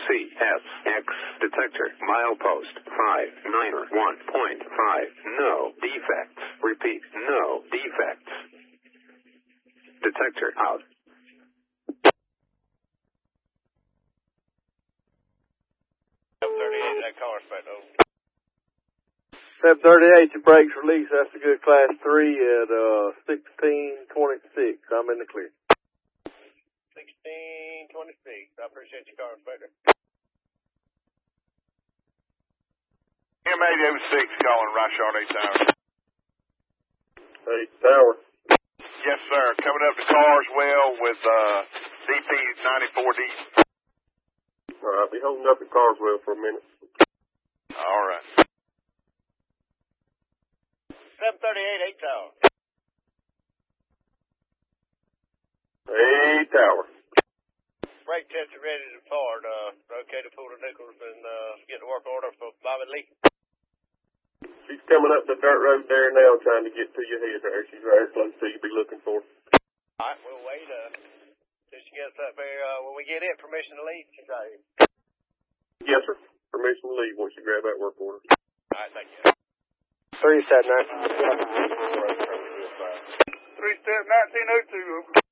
CSX detector milepost 591.5. No defects. Repeat, no defects. Detector out. 738, that car spent over. 738, your brakes release. That's a good class 3 at 1626. I'm in the clear. 1626. I appreciate your car, Inspector. M806 calling Rochard 8 Tower. 8 Tower. Yes, sir. Coming up to Carswell with DP94D. All right, I'll be holding up at Carswell for a minute. All right. 738, 8 Tower. 8 Tower. Brake test is ready to depart. Okay to pull the Nichols and get the work order for Bobby Lee. She's coming up the dirt road there now, trying to get to your head there. She's right close to you. Be looking for her. All right, we'll wait till she gets up there. When we get it, permission to leave, she's out here. Yes, sir. Permission to leave once you grab that work order. All right, thank you. 3 step 19. 3 step 1902.